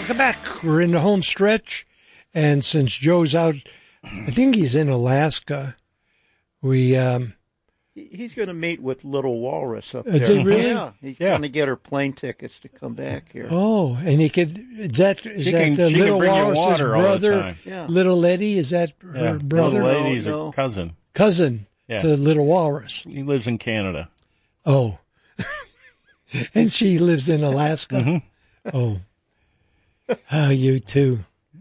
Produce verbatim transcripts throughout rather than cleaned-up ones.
Welcome back. We're in the home stretch, and since Joe's out, I think he's in Alaska. We um, he's going to meet with Little Walrus up is there. he really? Yeah, he's Yeah. going to get her plane tickets to come back here. Oh, and he could. Is that is She that can- the she can Little bring you Walrus's water all the brother? time. Yeah. Little Eddie, is that her Yeah, brother? Little lady's No, no. a cousin. Cousin Yeah. to Little Walrus. He lives in Canada. Oh, and she lives in Alaska. Mm-hmm. Oh, oh, you too.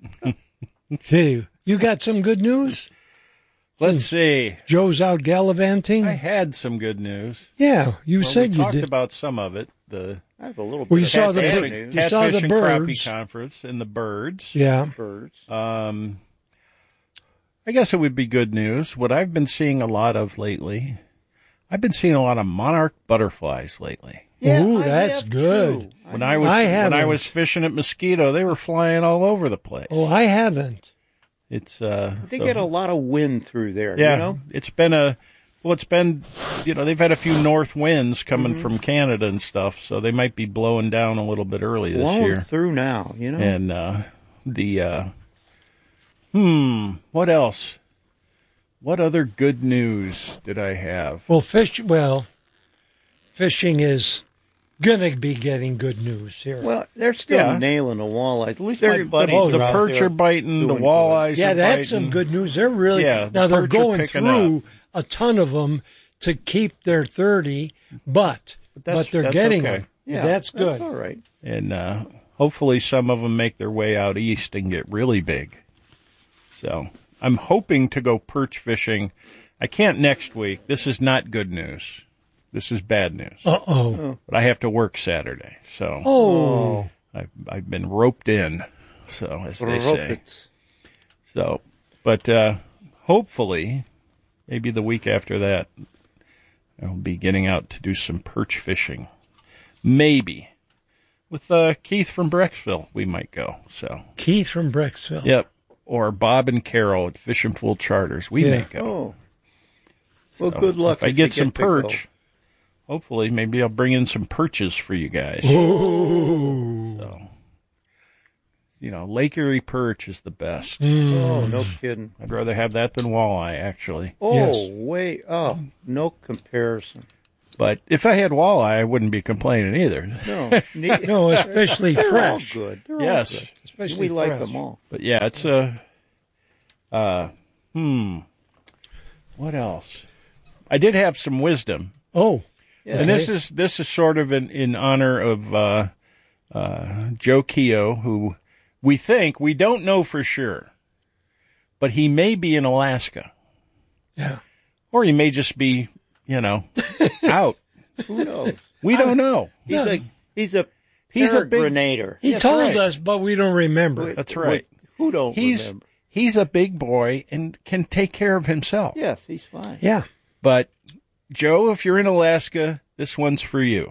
Too. You got some good news? Let's see. Joe's out gallivanting. I had some good news. Yeah, you Well, said we you talked did. about some of it. The I have a little bit Well, you of saw the bad bir- news. you saw Catfish the and birds. Crappie Conference and the birds. Yeah. Birds. Um, I guess it would be good news. What I've been seeing a lot of lately, I've been seeing a lot of monarch butterflies lately. Yeah, Ooh, I that's have good. too. When I was I when I haven't. was fishing at Mosquito, they were flying all over the place. Oh, I haven't. It's uh, They so- get a lot of wind through there. yeah. You know? It's been a well, it's been you know they've had a few north winds coming Mm-hmm. from Canada and stuff, so they might be blowing down a little bit early this Blowing year. through now. You know. And uh, the uh, hmm, what else? What other good news did I have? Well, fish. Well, fishing is gonna be getting good news here. Well, they're still Yeah. nailing the walleyes. At least my They're, buddies the, oh, the are out perch there are biting, the doing walleyes yeah, are that's biting. some good news. They're really Yeah, the now they're perch are going picking through a ton of them to keep their thirty, but but, that's- they're that's getting okay. them. Yeah, that's good. That's all right. And uh, hopefully some of them make their way out east and get really big. So I'm hoping to go perch fishing. I can't next week. This is not good news. This is bad news. Uh oh. But I have to work Saturday, so Oh. I've, I've been roped in, so as they say. Rockets. So, but uh, hopefully, maybe the week after that, I'll be getting out to do some perch fishing. Maybe. With uh, Keith from Brecksville, we might go. So, Keith from Brecksville. yep. Or Bob and Carol at Fish and Full Charters. We Yeah. may go. Oh. Well, So, good luck. If I you get some to go. perch, hopefully, maybe I'll bring in some perches for you guys. Oh. So, you know, Lake Erie perch is the best. Oh, no kidding. I'd rather have that than walleye, actually. Oh, Yes. wait. Oh, no comparison. But if I had walleye, I wouldn't be complaining either. No. Neat. No, especially They're fresh. all good. They're Yes. all good. Especially we like fresh. them all. But yeah, it's a. Uh, hmm. What else? I did have some wisdom, Oh. Yeah. and this is this is sort of in, in honor of uh, uh, Joe Keogh, who we think we don't know for sure, but he may be in Alaska, Yeah. or he may just be, you know, out. Who knows? We don't know. He's Yeah. a he's a He's a big- peregrinator. He That's told right. us, but we don't remember. That's right. Who don't He's remember? he's a big boy and can take care of himself. Yes, he's fine. Yeah. But, Joe, if you're in Alaska, this one's for you.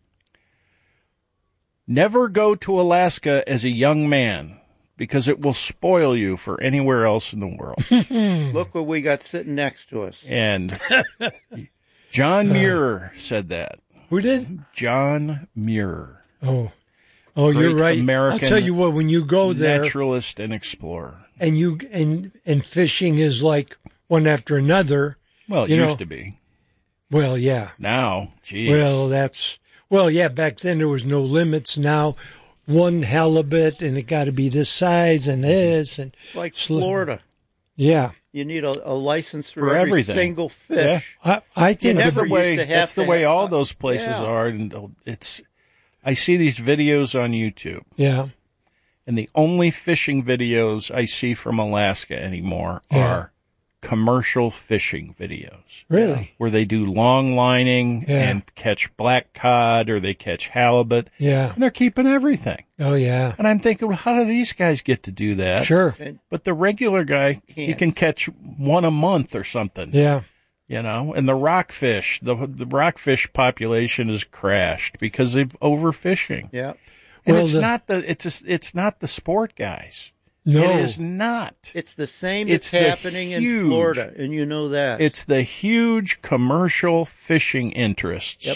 Never go to Alaska as a young man because it will spoil you for anywhere else in the world. Look what we got sitting next to us. And John Muir said that. Who did? John Muir, Oh. Oh, you're Great right. American I'll tell you what, when you go there naturalist and explorer. and you and and fishing is like one after another. Well, it You used know- to be. Well, yeah. Now, geez. Well, that's well, yeah. Back then there was no limits. Now, one halibut and it got to be this size and this and Like Sli- Florida. yeah. You need a, a license for, For every everything. single fish. I I think You that's never the way. used to have That's the to way have- all those places Yeah. are, and it's. I see these videos on YouTube, yeah. and the only fishing videos I see from Alaska anymore Yeah. are commercial fishing videos, Really? where they do long lining Yeah. and catch black cod or they catch halibut, Yeah. and they're keeping everything. Oh yeah. And I'm thinking, well, how do these guys get to do that? Sure. But the regular guy, he Can't. can catch one a month or something. Yeah. You know, and the rockfish, the the rockfish population has crashed because of overfishing. Yeah. And Well, it's the- not the it's a, it's not the sport guys. No. It is not. It's the same It's that's the happening in huge- Florida, and you know that. It's the huge commercial fishing interests Yep.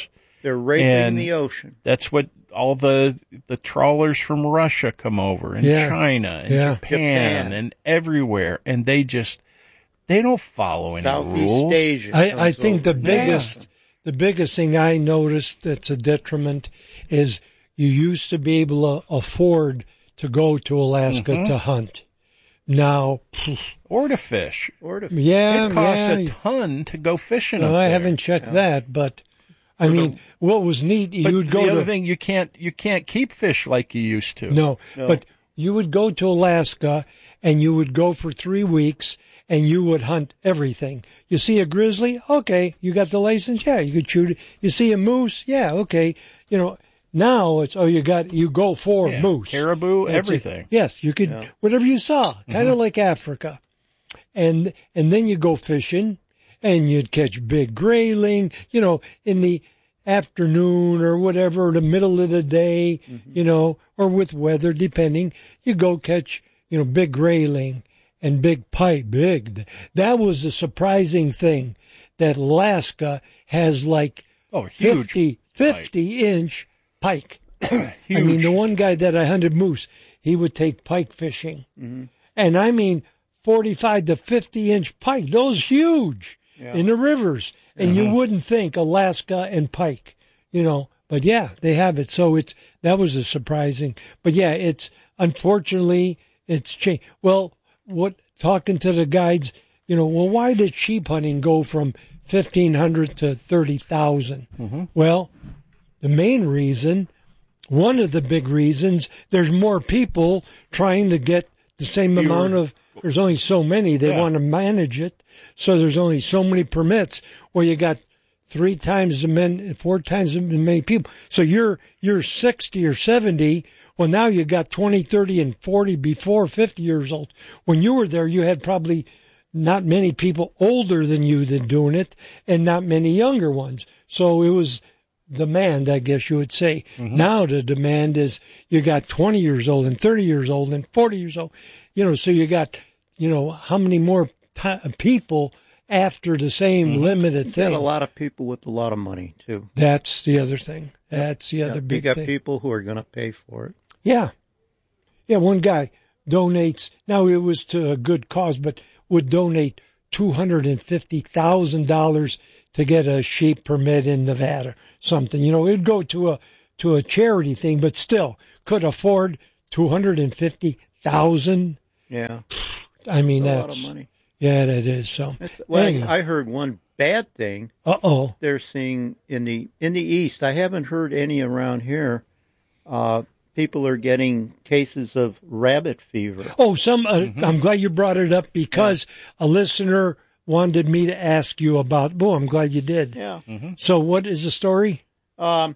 They're raping And the ocean. That's what all the the trawlers from Russia come over, and Yeah. China, and Yeah. Japan, Japan. and everywhere, and they just they don't follow any Southeast rules. Asia. I, I comes think the over. biggest the biggest thing I noticed that's a detriment is you used to be able to afford to go to Alaska Mm-hmm. to hunt. Now, Or to fish. Or to- yeah, It costs yeah. a ton to go fishing. No, up I there. haven't checked that, but I mean, what was neat, But you'd go the to other thing, you can't you can't keep fish like you used to. no, but you would go to Alaska and you would go for three weeks and you would hunt everything. You see a grizzly? Okay. You got the license? Yeah, you could shoot it. You see a moose? Yeah, okay. You know, now it's, oh, you got, you go for Yeah, moose. caribou, That's it. everything. Yes, you could, whatever you saw, kind of like Africa. And, and then you go fishing and you'd catch big grayling, you know, in the afternoon or whatever, the middle of the day, you know, or with weather, depending, you go catch, you know, big grayling and big pike, big. That was a surprising thing that Alaska has like Oh, huge. fifty, fifty inch pike. Huge. I mean, the one guy that I hunted moose, he would take pike fishing. And I mean, forty-five to fifty inch pike, those huge in the rivers. And you wouldn't think Alaska and pike, you know, but yeah, they have it. So it's, that was a surprising, but yeah, it's, unfortunately, it's changed. Well, what, talking to the guides, you know, well, why did sheep hunting go from fifteen hundred to thirty thousand? Mm-hmm. Well, the main reason, one of the big reasons, there's more people trying to get the same Fewer. amount of, there's only so many, they Yeah. want to manage it, so there's only so many permits, where you got three times the men, four times the many people. So you're, you're sixty or seventy, well now you got twenty, thirty, and forty before fifty years old. When you were there, you had probably not many people older than you that doing it, and not many younger ones. So it was demand, I guess you would say. Now the demand is you got twenty years old and thirty years old and forty years old. You know, so you got, you know, how many more ti people after the same limited You got thing. a lot of people with a lot of money, too. That's the other thing. That's the other You big got thing. people who are going to pay for it. Yeah. Yeah, one guy donates, now it was to a good cause, but would donate two hundred fifty thousand dollars to get a sheep permit in Nevada, something. You know, it'd go to a to a charity thing, but still could afford two hundred fifty thousand Yeah, dollars. I mean, a lot that's, of money. yeah, that is. So, That's, well, anyway. I heard one bad thing uh-oh. they're seeing in the in the East. I haven't heard any around here. Uh, people are getting cases of rabbit fever. Oh, some, uh, I'm glad you brought it up because a listener wanted me to ask you about, oh, I'm glad you did. Yeah. So what is the story? Um,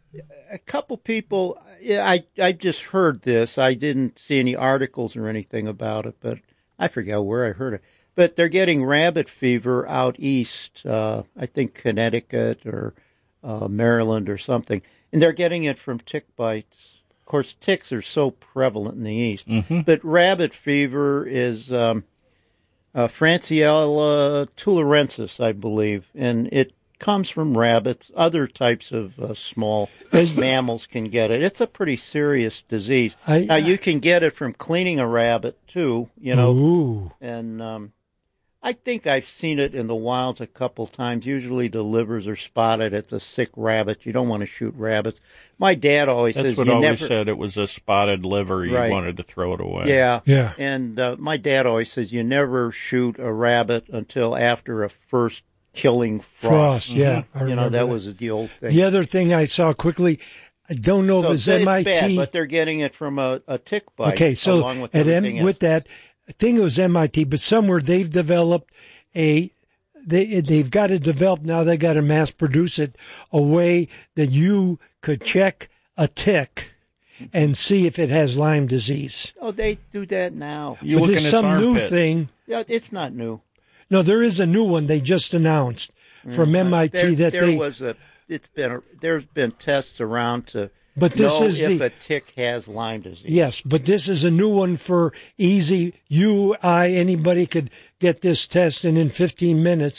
a couple people. Yeah, I I just heard this. I didn't see any articles or anything about it, but I forget where I heard it. But they're getting rabbit fever out east. Uh, I think Connecticut or uh, Maryland or something, and they're getting it from tick bites. Of course, ticks are so prevalent in the east, but rabbit fever is um, uh, Franciella tularensis, I believe, and it comes from rabbits. Other types of uh, small Is- mammals can get it. It's a pretty serious disease. I- now, you can get it from cleaning a rabbit, too, you know, Ooh. and um, I think I've seen it in the wilds a couple times. Usually the livers are spotted. It's a sick rabbit. You don't want to shoot rabbits. My dad always That's says what you always never... said. It was a spotted liver. You Right. wanted to throw it away. Yeah. Yeah. And uh, my dad always says you never shoot a rabbit until after a first killing frost. Frost, yeah. I You know, remember that was the old thing. The other thing I saw quickly, I don't know if So it's it's M I T. bad, but they're getting it from a, a tick bite. Okay, so along with at everything M, with else. that, I think it was M I T, but somewhere they've developed a, they, they've got to develop, now they got to mass produce it, a way that you could check a tick and see if it has Lyme disease. Oh, they do that now. You but look in there's its some new armpit. thing. Yeah, it's not new. No, there is a new one they just announced from M I T There, that there they, was a. It's been. A, there's been tests around to but this know is if the, a tick has Lyme disease. yes, but this is a new one for easy. You, I, anybody could get this test, and in fifteen minutes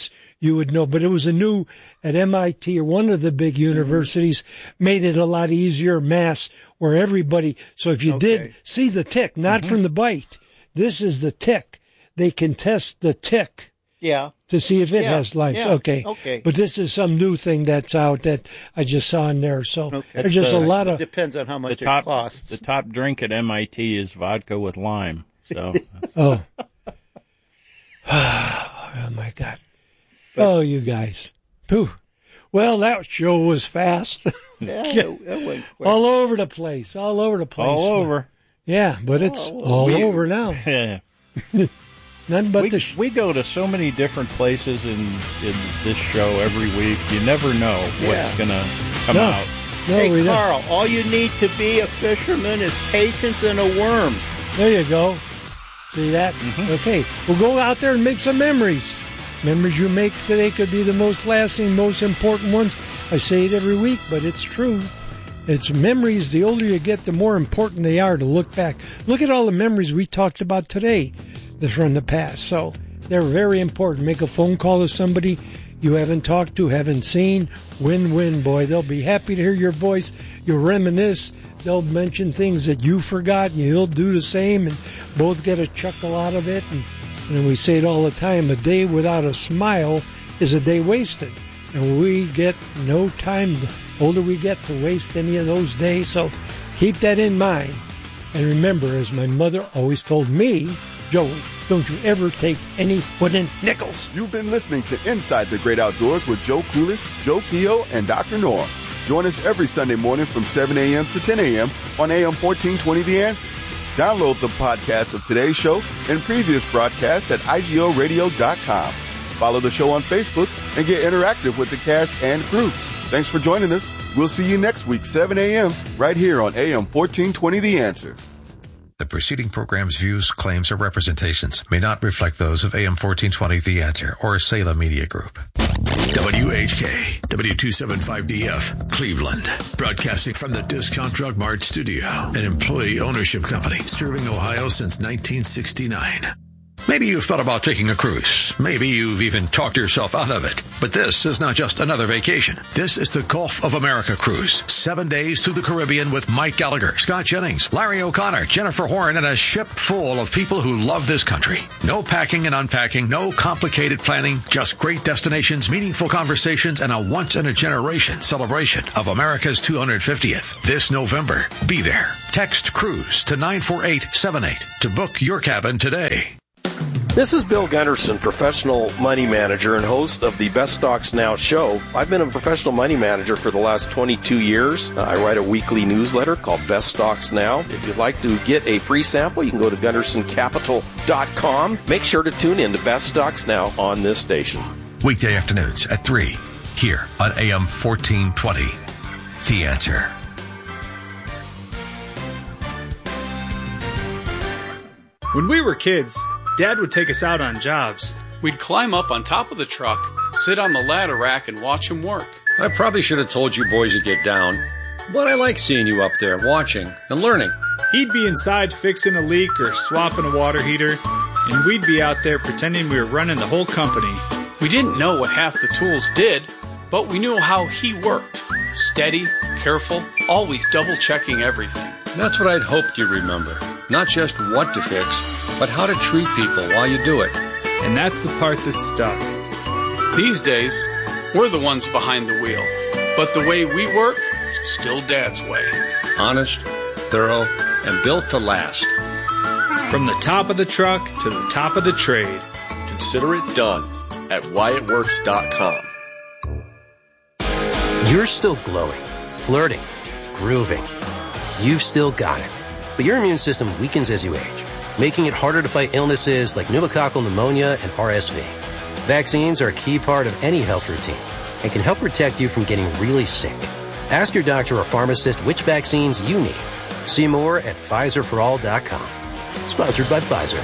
you would know. But it was a new at M I T or one of the big universities, made it a lot easier, mass, where everybody, so if you Okay. did see the tick, not Mm-hmm. from the bite, this is the tick. They can test the tick Yeah. to see if it Yeah, has life. yeah, Okay. okay. But this is some new thing that's out that I just saw in there. So Okay. there's just a Uh, lot it of, depends on how The much top, it costs. the top drink at M I T is vodka with lime. So oh. Oh, my God. Oh, you guys. Pooh. Well, that show was fast. yeah, it, it went quick. all over the place. All over the place. all over. Yeah, but it's Oh, all we- over now. Yeah. Nothing but We, the... Sh- we go to so many different places in, in this show every week. You never know what's Yeah. going to come No. out. no, Hey, we don't. Carl, all you need to be a fisherman is patience and a worm. There you go. See that? Mm-hmm. Okay. Well, go out there and make some memories. Memories you make today could be the most lasting, most important ones. I say it every week, but it's true. It's memories. The older you get, the more important they are to look back. Look at all the memories we talked about today that's from the past. So they're very important. Make a phone call to somebody you haven't talked to, haven't seen. Win-win, boy. They'll be happy to hear your voice. You'll reminisce. They'll mention things that you forgot. You'll do the same, and both get a chuckle out of it. And, and we say it all the time, a day without a smile is a day wasted. And we get no time, the older we get, to waste any of those days. So keep that in mind. And remember, as my mother always told me, Joey, don't you ever take any wooden nickels. You've been listening to Inside the Great Outdoors with Joe Kulis, Joe Keogh, and Doctor Norm. Join us every Sunday morning from seven a.m. to ten a.m. on A M fourteen twenty The Answer. Download the podcast of today's show and previous broadcasts at I G O radio dot com. Follow the show on Facebook and get interactive with the cast and crew. Thanks for joining us. We'll see you next week, seven a.m., right here on A M fourteen twenty The Answer. The preceding program's views, claims, or representations may not reflect those of A M fourteen twenty The Answer or Salem Media Group. W H K, W two seventy-five D F, Cleveland. Broadcasting from the Discount Drug Mart studio, an employee ownership company serving Ohio since nineteen sixty-nine. Maybe you've thought about taking a cruise. Maybe you've even talked yourself out of it. But this is not just another vacation. This is the Gulf of America cruise. Seven days through the Caribbean with Mike Gallagher, Scott Jennings, Larry O'Connor, Jennifer Horn, and a ship full of people who love this country. No packing and unpacking, no complicated planning, just great destinations, meaningful conversations, and a once-in-a-generation celebration of America's two hundred fiftieth. This November, be there. Text CRUISE to nine four eight seven eight to book your cabin today. This is Bill Gunderson, professional money manager and host of the Best Stocks Now show. I've been a professional money manager for the last twenty-two years. Uh, I write a weekly newsletter called Best Stocks Now. If you'd like to get a free sample, you can go to gunderson capital dot com. Make sure to tune in to Best Stocks Now on this station. Weekday afternoons at three, here on A M fourteen twenty. The Answer. When we were kids, Dad would take us out on jobs. We'd climb up on top of the truck, sit on the ladder rack, and watch him work. I probably should have told you boys to get down, but I like seeing you up there watching and learning. He'd be inside fixing a leak or swapping a water heater, and we'd be out there pretending we were running the whole company. We didn't know what half the tools did, but we knew how he worked. Steady, careful, always double-checking everything. That's what I'd hoped you'd remember. Not just what to fix, but how to treat people while you do it. And that's the part that stuck. These days, we're the ones behind the wheel. But the way we work, still Dad's way. Honest, thorough, and built to last. From the top of the truck to the top of the trade. Consider it done at Wyatt Works dot com. You're still glowing, flirting, grooving. You've still got it. But your immune system weakens as you age, making it harder to fight illnesses like pneumococcal pneumonia and R S V. Vaccines are a key part of any health routine and can help protect you from getting really sick. Ask your doctor or pharmacist which vaccines you need. See more at Pfizer for all dot com. Sponsored by Pfizer.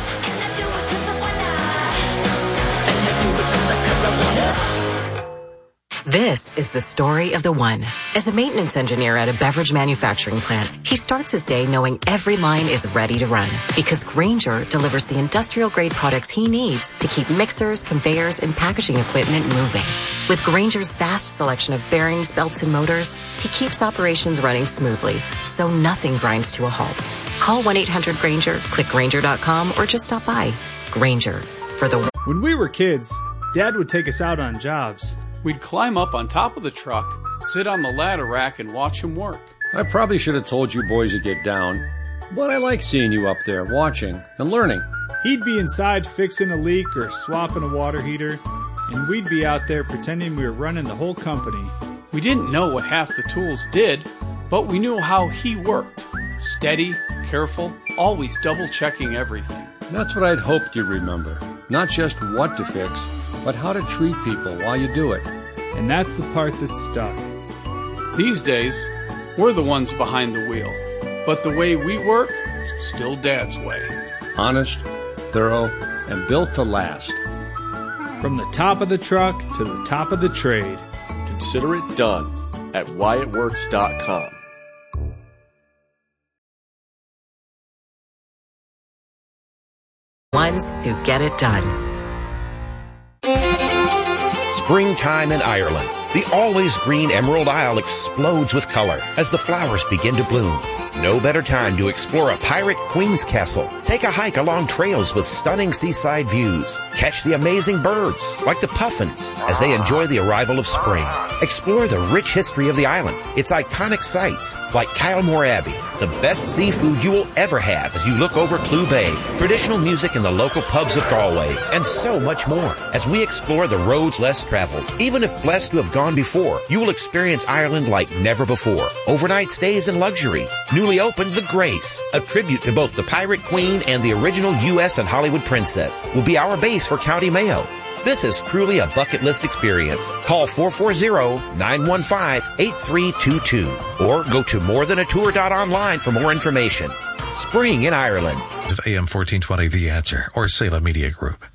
This is the story of the one. As a maintenance engineer at a beverage manufacturing plant, he starts his day knowing every line is ready to run because Grainger delivers the industrial-grade products he needs to keep mixers, conveyors, and packaging equipment moving. With Grainger's vast selection of bearings, belts, and motors, he keeps operations running smoothly, so nothing grinds to a halt. Call one eight hundred Grainger, click Grainger dot com, or just stop by. Grainger, for the... When we were kids, Dad would take us out on jobs. We'd climb up on top of the truck, sit on the ladder rack, and watch him work. I probably should have told you boys to get down, but I like seeing you up there watching and learning. He'd be inside fixing a leak or swapping a water heater, and we'd be out there pretending we were running the whole company. We didn't know what half the tools did, but we knew how he worked. Steady, careful, always double-checking everything. That's what I'd hoped you'd remember. Not just what to fix, but how to treat people while you do it. And that's the part that stuck. These days, we're the ones behind the wheel. But the way we work, still Dad's way. Honest, thorough, and built to last. From the top of the truck to the top of the trade. Consider it done at Wyatt Works dot com. Ones who get it done. Springtime in Ireland. The always green Emerald Isle explodes with color as the flowers begin to bloom. No better time to explore a pirate queen's castle. Take a hike along trails with stunning seaside views. Catch the amazing birds, like the puffins, as they enjoy the arrival of spring. Explore the rich history of the island, its iconic sites, like Kylemore Abbey, the best seafood you will ever have as you look over Clew Bay, traditional music in the local pubs of Galway, and so much more as we explore the roads less traveled. Even if blessed to have gone before, you will experience Ireland like never before. Overnight stays in luxury. Newly opened The Grace, a tribute to both the Pirate Queen and the original U S and Hollywood princess, will be our base for County Mayo. This is truly a bucket list experience. Call four four zero, nine one five, eight three two two or go to more than a tour dot online for more information. Spring in Ireland. Of A M fourteen twenty, The Answer, or Salem Media Group.